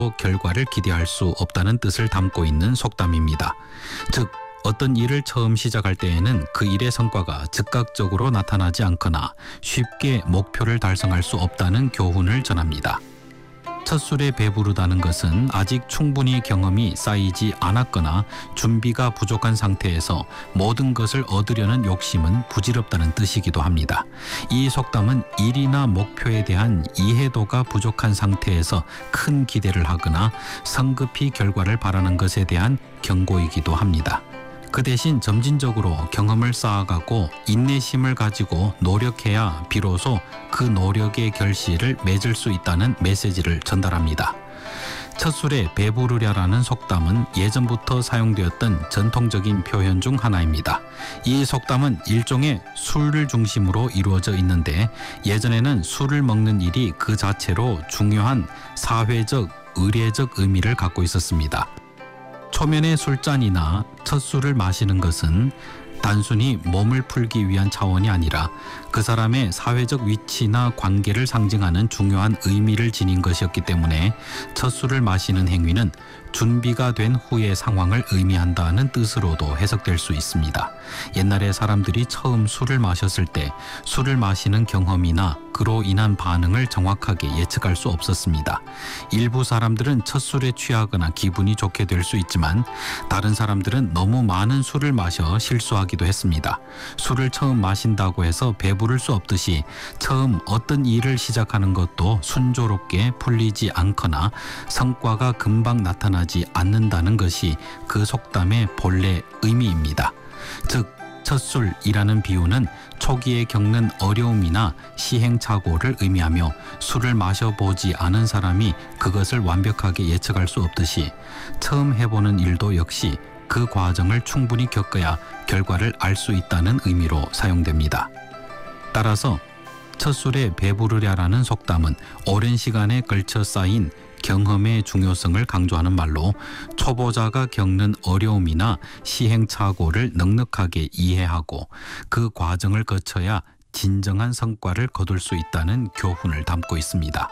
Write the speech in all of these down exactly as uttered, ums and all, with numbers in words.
결과를 기대할 수 없다는 뜻을 담고 있는 속담입니다. 즉, 어떤 일을 처음 시작할 때에는 그 일의 성과가 즉각적으로 나타나지 않거나 쉽게 목표를 달성할 수 없다는 교훈을 전합니다. 첫 술에 배부르다는 것은 아직 충분히 경험이 쌓이지 않았거나 준비가 부족한 상태에서 모든 것을 얻으려는 욕심은 부질없다는 뜻이기도 합니다. 이 속담은 일이나 목표에 대한 이해도가 부족한 상태에서 큰 기대를 하거나 성급히 결과를 바라는 것에 대한 경고이기도 합니다. 그 대신 점진적으로 경험을 쌓아가고 인내심을 가지고 노력해야 비로소 그 노력의 결실을 맺을 수 있다는 메시지를 전달합니다. 첫 술에 배부르랴라는 속담은 예전부터 사용되었던 전통적인 표현 중 하나입니다. 이 속담은 일종의 술을 중심으로 이루어져 있는데 예전에는 술을 먹는 일이 그 자체로 중요한 사회적, 의례적 의미를 갖고 있었습니다. 초면의 술잔이나 첫 술을 마시는 것은 단순히 몸을 풀기 위한 차원이 아니라 그 사람의 사회적 위치나 관계를 상징하는 중요한 의미를 지닌 것이었기 때문에 첫 술을 마시는 행위는 준비가 된 후의 상황을 의미한다는 뜻으로도 해석될 수 있습니다. 옛날에 사람들이 처음 술을 마셨을 때 술을 마시는 경험이나 그로 인한 반응을 정확하게 예측할 수 없었습니다. 일부 사람들은 첫 술에 취하거나 기분이 좋게 될 수 있지만 다른 사람들은 너무 많은 술을 마셔 실수하기도 했습니다. 술을 처음 마신다고 해서 배부를 수 없듯이 처음 어떤 일을 시작하는 것도 순조롭게 풀리지 않거나 성과가 금방 나타나지 않는다는 것이 그 속담의 본래 의미입니다. 즉, 첫술이라는 비유는 초기에 겪는 어려움이나 시행착오를 의미하며 술을 마셔보지 않은 사람이 그것을 완벽하게 예측할 수 없듯이 처음 해보는 일도 역시 그 과정을 충분히 겪어야 결과를 알 수 있다는 의미로 사용됩니다. 따라서 첫술에 배부르랴라는 속담은 오랜 시간에 걸쳐 쌓인 경험의 중요성을 강조하는 말로 초보자가 겪는 어려움이나 시행착오를 넉넉하게 이해하고 그 과정을 거쳐야 진정한 성과를 거둘 수 있다는 교훈을 담고 있습니다.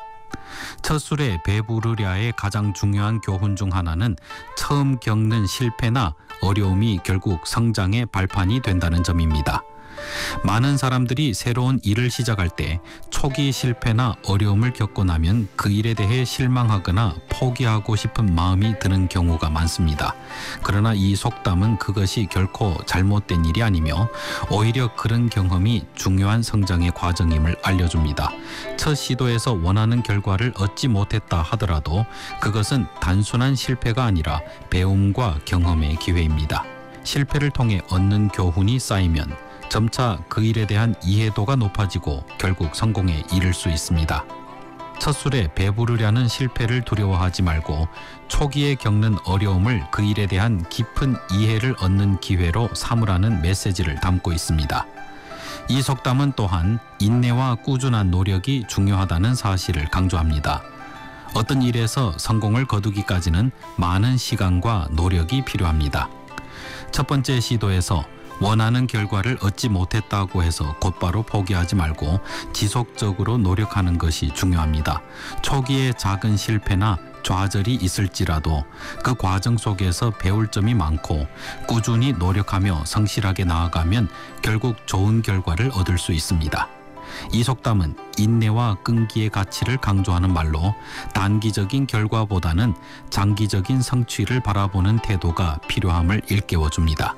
첫술에 배부르랴의 가장 중요한 교훈 중 하나는 처음 겪는 실패나 어려움이 결국 성장의 발판이 된다는 점입니다. 많은 사람들이 새로운 일을 시작할 때 초기 실패나 어려움을 겪고 나면 그 일에 대해 실망하거나 포기하고 싶은 마음이 드는 경우가 많습니다. 그러나 이 속담은 그것이 결코 잘못된 일이 아니며 오히려 그런 경험이 중요한 성장의 과정임을 알려줍니다. 첫 시도에서 원하는 결과를 얻지 못했다 하더라도 그것은 단순한 실패가 아니라 배움과 경험의 기회입니다. 실패를 통해 얻는 교훈이 쌓이면 점차 그 일에 대한 이해도가 높아지고 결국 성공에 이를 수 있습니다. 첫 술에 배부르려는 실패를 두려워하지 말고 초기에 겪는 어려움을 그 일에 대한 깊은 이해를 얻는 기회로 삼으라는 메시지를 담고 있습니다. 이 속담은 또한 인내와 꾸준한 노력이 중요하다는 사실을 강조합니다. 어떤 일에서 성공을 거두기까지는 많은 시간과 노력이 필요합니다. 첫 번째 시도에서 원하는 결과를 얻지 못했다고 해서 곧바로 포기하지 말고 지속적으로 노력하는 것이 중요합니다. 초기에 작은 실패나 좌절이 있을지라도 그 과정 속에서 배울 점이 많고 꾸준히 노력하며 성실하게 나아가면 결국 좋은 결과를 얻을 수 있습니다. 이 속담은 인내와 끈기의 가치를 강조하는 말로 단기적인 결과보다는 장기적인 성취를 바라보는 태도가 필요함을 일깨워줍니다.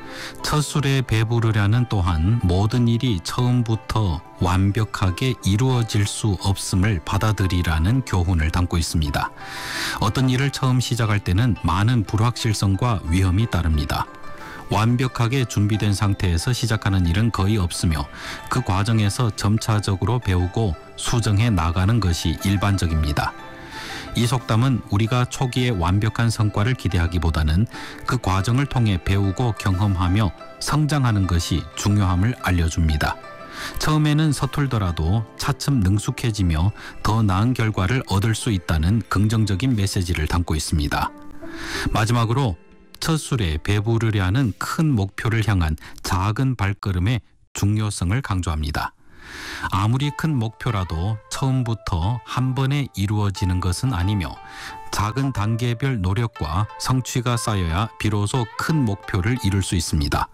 첫술에 배부르랴는 또한 모든 일이 처음부터 완벽하게 이루어질 수 없음을 받아들이라는 교훈을 담고 있습니다. 어떤 일을 처음 시작할 때는 많은 불확실성과 위험이 따릅니다. 완벽하게 준비된 상태에서 시작하는 일은 거의 없으며 그 과정에서 점차적으로 배우고 수정해 나가는 것이 일반적입니다. 이 속담은 우리가 초기에 완벽한 성과를 기대하기보다는 그 과정을 통해 배우고 경험하며 성장하는 것이 중요함을 알려줍니다. 처음에는 서툴더라도 차츰 능숙해지며 더 나은 결과를 얻을 수 있다는 긍정적인 메시지를 담고 있습니다. 마지막으로 첫술에 배부르려는 큰 목표를 향한 작은 발걸음의 중요성을 강조합니다. 아무리 큰 목표라도 처음부터 한 번에 이루어지는 것은 아니며 작은 단계별 노력과 성취가 쌓여야 비로소 큰 목표를 이룰 수 있습니다.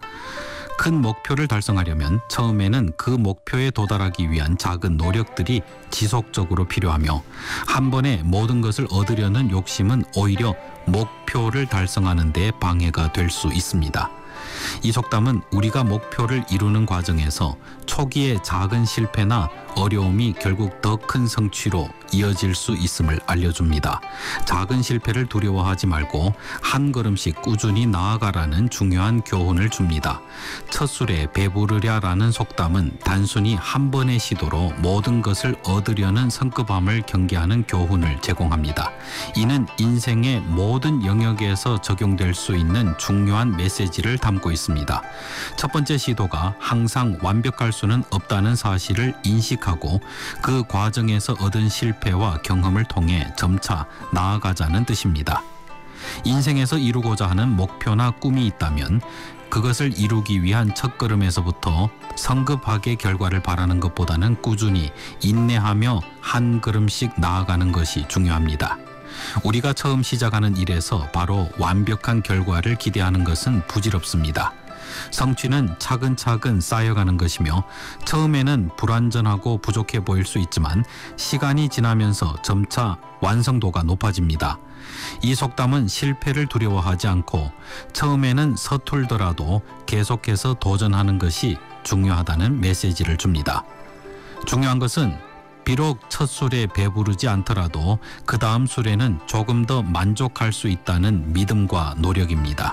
큰 목표를 달성하려면 처음에는 그 목표에 도달하기 위한 작은 노력들이 지속적으로 필요하며 한 번에 모든 것을 얻으려는 욕심은 오히려 목표를 달성하는 데 방해가 될 수 있습니다. 이 속담은 우리가 목표를 이루는 과정에서 초기의 작은 실패나 어려움이 결국 더 큰 성취로 이어질 수 있음을 알려줍니다. 작은 실패를 두려워하지 말고 한 걸음씩 꾸준히 나아가라는 중요한 교훈을 줍니다. 첫술에 배부르랴라는 속담은 단순히 한 번의 시도로 모든 것을 얻으려는 성급함을 경계하는 교훈을 제공합니다. 이는 인생의 모든 영역에서 적용될 수 있는 중요한 메시지를 담고 있습니다. 첫 번째 시도가 항상 완벽할 수는 없다는 사실을 인식하고 그 과정에서 얻은 실패와 경험을 통해 점차 나아가자는 뜻입니다. 인생에서 이루고자 하는 목표나 꿈이 있다면 그것을 이루기 위한 첫걸음에서부터 성급하게 결과를 바라는 것보다는 꾸준히 인내하며 한 걸음씩 나아가는 것이 중요합니다. 우리가 처음 시작하는 일에서 바로 완벽한 결과를 기대하는 것은 부질없습니다. 성취는 차근차근 쌓여가는 것이며 처음에는 불완전하고 부족해 보일 수 있지만 시간이 지나면서 점차 완성도가 높아집니다. 이 속담은 실패를 두려워하지 않고 처음에는 서툴더라도 계속해서 도전하는 것이 중요하다는 메시지를 줍니다. 중요한 것은 비록 첫 술에 배부르지 않더라도 그 다음 술에는 조금 더 만족할 수 있다는 믿음과 노력입니다.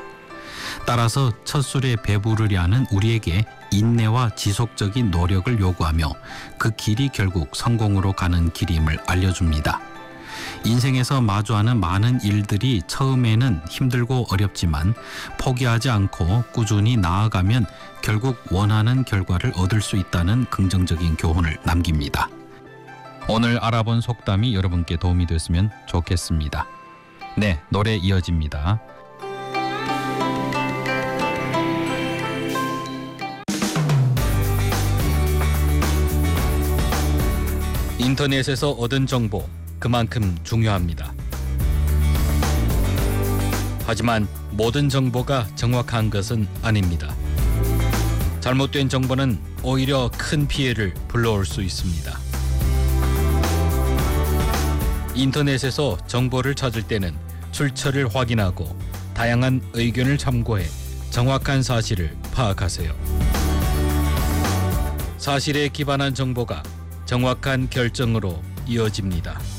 따라서 첫 술에 배부르려는 우리에게 인내와 지속적인 노력을 요구하며 그 길이 결국 성공으로 가는 길임을 알려줍니다. 인생에서 마주하는 많은 일들이 처음에는 힘들고 어렵지만 포기하지 않고 꾸준히 나아가면 결국 원하는 결과를 얻을 수 있다는 긍정적인 교훈을 남깁니다. 오늘 알아본 속담이 여러분께 도움이 됐으면 좋겠습니다. 네, 노래 이어집니다. 인터넷에서 얻은 정보 그만큼 중요합니다. 하지만 모든 정보가 정확한 것은 아닙니다. 잘못된 정보는 오히려 큰 피해를 불러올 수 있습니다. 인터넷에서 정보를 찾을 때는 출처를 확인하고 다양한 의견을 참고해 정확한 사실을 파악하세요. 사실에 기반한 정보가 정확한 결정으로 이어집니다.